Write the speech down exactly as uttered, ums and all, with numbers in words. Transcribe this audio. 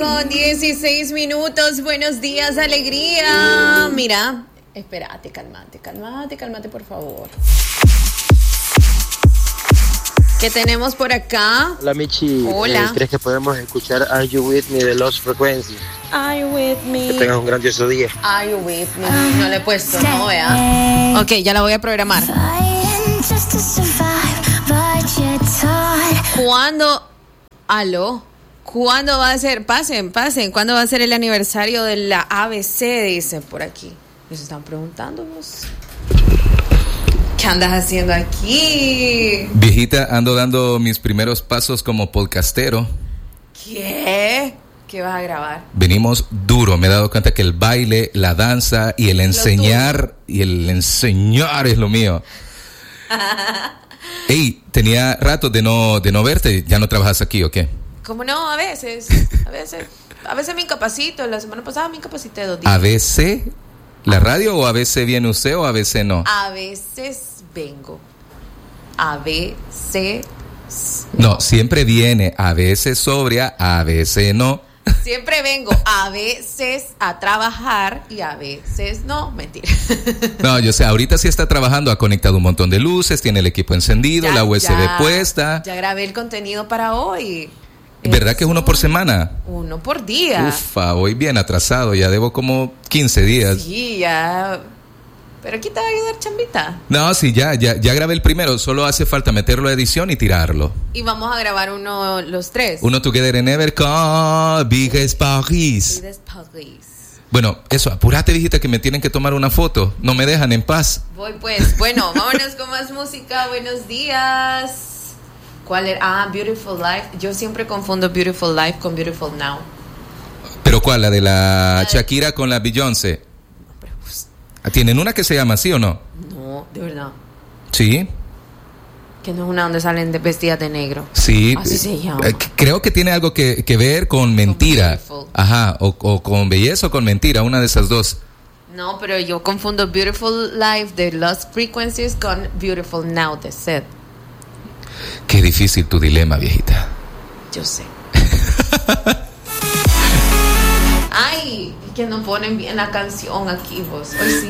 Con dieciséis minutos, buenos días, alegría. Mira, espérate, cálmate, cálmate, cálmate, por favor. ¿Qué tenemos por acá? Hola, Michi. Hola. Eh, ¿Crees que podemos escuchar Are You With Me de Lost Frequency? Are you with me? Que tengas un grandioso día. Are you with me? No le he puesto, no, vea. Ok, ya la voy a programar. ¿Cuándo? ¿Aló? ¿Cuándo va a ser? Pasen, pasen. ¿Cuándo va a ser el aniversario de la A B C? Dicen por aquí. Nos están preguntándonos. ¿Qué andas haciendo aquí? Viejita, ando dando mis primeros pasos como podcastero. ¿Qué? ¿Qué vas a grabar? Venimos duro. Me he dado cuenta que el baile, la danza y el enseñar, y el enseñar es lo mío. Ey, tenía rato de no, de no verte. ¿Ya no trabajas aquí o qué? ¿Cómo no? A veces. A veces. A veces me incapacito. La semana pasada me incapacité dos días. ¿A veces la radio o a veces viene usted o a veces no? A veces vengo. A veces. No, siempre viene. A veces sobria, a veces no. Siempre vengo a veces a trabajar y a veces no, mentira. No, yo sé, ahorita sí está trabajando, ha conectado un montón de luces, tiene el equipo encendido, Ya, la U S B ya, puesta. Ya grabé el contenido para hoy. ¿Verdad que es uno por semana? Uno por día. Ufa, voy bien atrasado, ya debo como quince días. Sí, ya. Pero aquí te va a ayudar, chambita. No, sí, ya, ya, ya grabé el primero, solo hace falta meterlo a edición y tirarlo. Y vamos a grabar uno, los tres. Uno Together in Ever con Biggest Paris. Biggest Paris. Bueno, eso, apúrate, viejita, que me tienen que tomar una foto. No me dejan en paz. Voy pues. Bueno, vámonos con más música. Buenos días. ¿Cuál era? Ah, Beautiful Life. Yo siempre confundo Beautiful Life con Beautiful Now. ¿Pero cuál? ¿La de la Shakira con la Beyoncé? ¿Tienen una que se llama así o no? No, de verdad. Sí. Que no es una donde salen de, vestidas de negro. Sí. Así se llama. Eh, creo que tiene algo que, que ver con mentira. Con Ajá, o, o con belleza o con mentira, una de esas dos. No, pero yo confundo Beautiful Life de Lost Frequencies con Beautiful Now de Seth. Qué difícil tu dilema, viejita. Yo sé. Ay, es que no ponen bien la canción aquí, vos. Hoy sí.